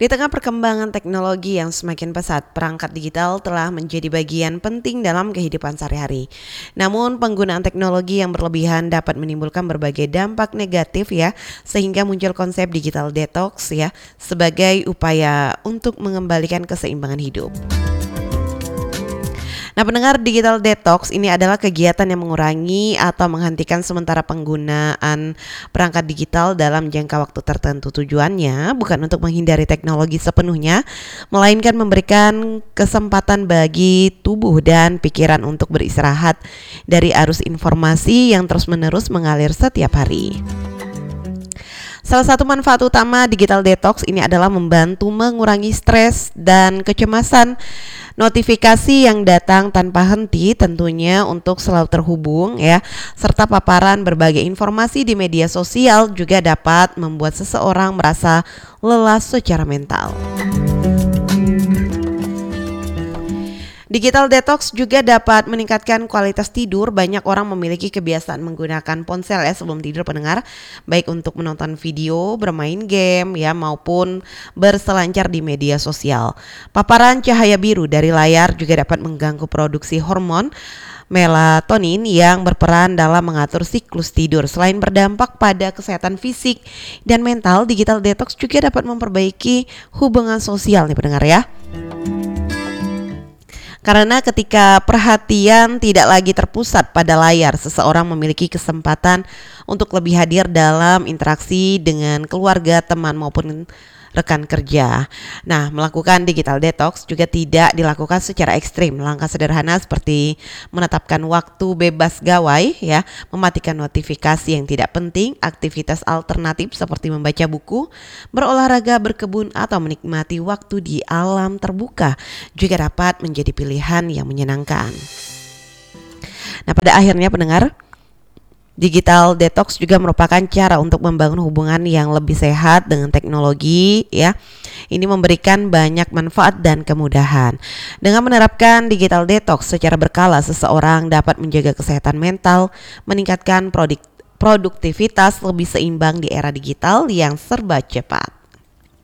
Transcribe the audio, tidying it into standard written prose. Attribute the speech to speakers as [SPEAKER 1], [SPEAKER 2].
[SPEAKER 1] Di tengah perkembangan teknologi yang semakin pesat, perangkat digital telah menjadi bagian penting dalam kehidupan sehari-hari. Namun, penggunaan teknologi yang berlebihan dapat menimbulkan berbagai dampak negatif ya, sehingga muncul konsep digital detox ya, sebagai upaya untuk mengembalikan keseimbangan hidup. Nah, pendengar, digital detox ini adalah kegiatan yang mengurangi atau menghentikan sementara penggunaan perangkat digital dalam jangka waktu tertentu. Tujuannya bukan untuk menghindari teknologi sepenuhnya, melainkan memberikan kesempatan bagi tubuh dan pikiran untuk beristirahat dari arus informasi yang terus-menerus mengalir setiap hari. Salah satu manfaat utama digital detox ini adalah membantu mengurangi stres dan kecemasan. Notifikasi yang datang tanpa henti tentunya untuk selalu terhubung ya, serta paparan berbagai informasi di media sosial juga dapat membuat seseorang merasa lelah secara mental. Digital detox juga dapat meningkatkan kualitas tidur. Banyak orang memiliki kebiasaan menggunakan ponsel ya sebelum tidur, pendengar, baik untuk menonton video, bermain game ya, maupun berselancar di media sosial. Paparan cahaya biru dari layar juga dapat mengganggu produksi hormon melatonin yang berperan dalam mengatur siklus tidur. Selain berdampak pada kesehatan fisik dan mental, digital detox juga dapat memperbaiki hubungan sosial nih, pendengar ya. Karena ketika perhatian tidak lagi terpusat pada layar, seseorang memiliki kesempatan untuk lebih hadir dalam interaksi dengan keluarga, teman maupun rekan kerja. Nah, melakukan digital detox juga tidak dilakukan secara ekstrim. Langkah sederhana seperti menetapkan waktu bebas gawai ya, mematikan notifikasi yang tidak penting, aktivitas alternatif seperti membaca buku, berolahraga, berkebun, atau menikmati waktu di alam terbuka juga dapat menjadi pilihan yang menyenangkan. Nah, pada akhirnya, pendengar, digital detox juga merupakan cara untuk membangun hubungan yang lebih sehat dengan teknologi ya. Ini memberikan banyak manfaat dan kemudahan. Dengan menerapkan digital detox secara berkala, seseorang dapat menjaga kesehatan mental, meningkatkan produktivitas, lebih seimbang di era digital yang serba cepat.